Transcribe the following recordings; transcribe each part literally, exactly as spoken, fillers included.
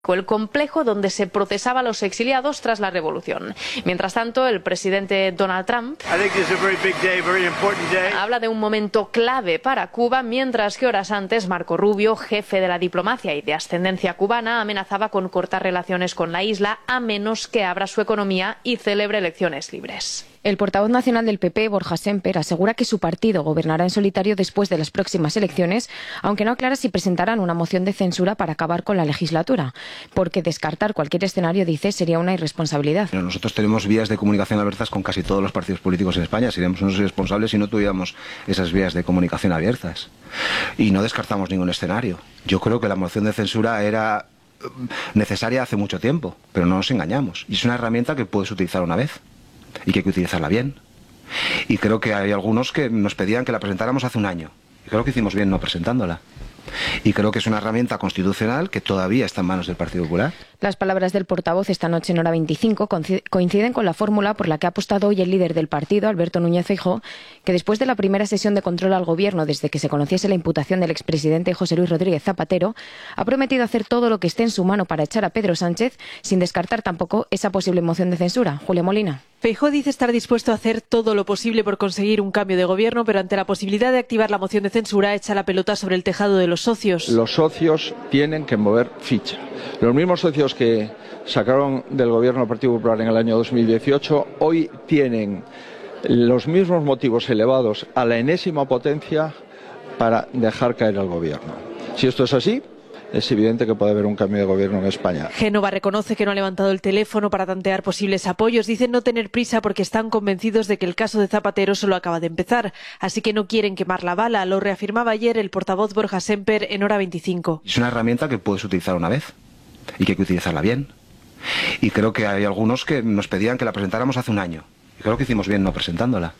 el complejo donde se procesaba a los exiliados tras la revolución. Mientras tanto, el presidente Donald Trump habla de un momento clave para Cuba, mientras que horas antes Marco Rubio, jefe de la diplomacia y de ascendencia cubana, amenazaba con cortar relaciones con la isla a menos que abra su economía y celebre elecciones libres. El portavoz nacional del P P, Borja Sémper, asegura que su partido gobernará en solitario después de las próximas elecciones, aunque no aclara si presentarán una moción de censura para acabar con la legislatura, porque descartar cualquier escenario, dice, sería una irresponsabilidad. Pero nosotros tenemos vías de comunicación abiertas con casi todos los partidos políticos en España. Seríamos unos irresponsables si no tuviéramos esas vías de comunicación abiertas. Y no descartamos ningún escenario. Yo creo que la moción de censura era necesaria hace mucho tiempo, pero no nos engañamos. Y es una herramienta que puedes utilizar una vez. Y que hay que utilizarla bien. Y creo que hay algunos que nos pedían que la presentáramos hace un año. Y creo que hicimos bien no presentándola. Y creo que es una herramienta constitucional que todavía está en manos del Partido Popular. Las palabras del portavoz esta noche en Hora veinticinco coinciden con la fórmula por la que ha apostado hoy el líder del partido, Alberto Núñez Feijóo, que después de la primera sesión de control al gobierno desde que se conociese la imputación del expresidente José Luis Rodríguez Zapatero, ha prometido hacer todo lo que esté en su mano para echar a Pedro Sánchez, sin descartar tampoco esa posible moción de censura. Julia Molina. Feijóo dice estar dispuesto a hacer todo lo posible por conseguir un cambio de gobierno, pero ante la posibilidad de activar la moción de censura echa la pelota sobre el tejado de los socios. Los socios tienen que mover ficha. Los mismos socios que sacaron del gobierno del Partido Popular en el año dos mil dieciocho hoy tienen los mismos motivos elevados a la enésima potencia para dejar caer al gobierno. Si esto es así, es evidente que puede haber un cambio de gobierno en España. Génova reconoce que no ha levantado el teléfono para tantear posibles apoyos. Dicen no tener prisa porque están convencidos de que el caso de Zapatero solo acaba de empezar. Así que no quieren quemar la bala. Lo reafirmaba ayer el portavoz Borja Sémper en Hora veinticinco. Es una herramienta que puedes utilizar una vez y que hay que utilizarla bien. Y creo que hay algunos que nos pedían que la presentáramos hace un año. Y creo que hicimos bien no presentándola.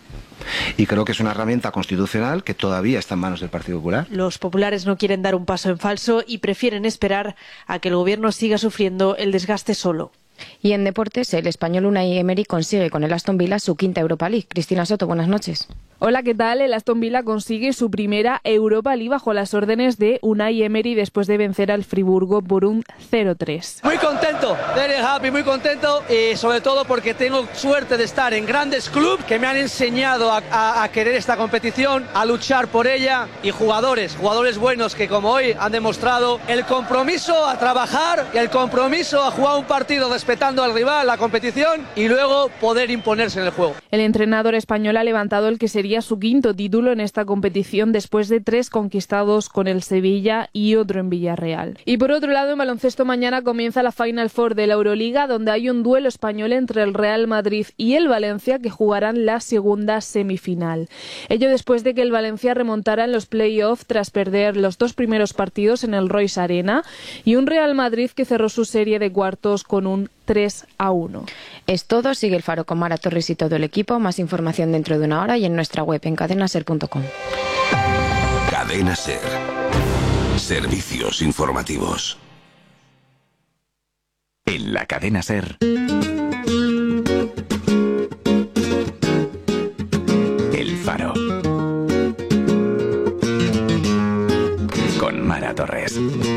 Y creo que es una herramienta constitucional que todavía está en manos del Partido Popular. Los populares no quieren dar un paso en falso y prefieren esperar a que el gobierno siga sufriendo el desgaste solo. Y en deportes, el español Unai Emery consigue con el Aston Villa su quinta Europa League. Cristina Soto, buenas noches. Hola, ¿qué tal? El Aston Villa consigue su primera Europa League bajo las órdenes de Unai Emery después de vencer al Friburgo por un cero tres. Muy contento, very happy, muy contento y sobre todo porque tengo suerte de estar en grandes clubes que me han enseñado a, a, a querer esta competición, a luchar por ella y jugadores, jugadores buenos que como hoy han demostrado el compromiso a trabajar y el compromiso a jugar un partido respetando al rival, la competición y luego poder imponerse en el juego. El entrenador español ha levantado el que sería su quinto título en esta competición después de tres conquistados con el Sevilla y otro en Villarreal. Y por otro lado, en baloncesto mañana comienza la Final Four de la Euroliga, donde hay un duelo español entre el Real Madrid y el Valencia que jugarán la segunda semifinal. Ello después de que el Valencia remontara en los play-off tras perder los dos primeros partidos en el Royce Arena y un Real Madrid que cerró su serie de cuartos con un tres a uno. Es todo. Sigue el Faro con Mara Torres y todo el equipo. Más información dentro de una hora y en nuestra web en cadena ser punto com. Cadena Ser. Servicios informativos. En la Cadena Ser. El Faro. Con Mara Torres.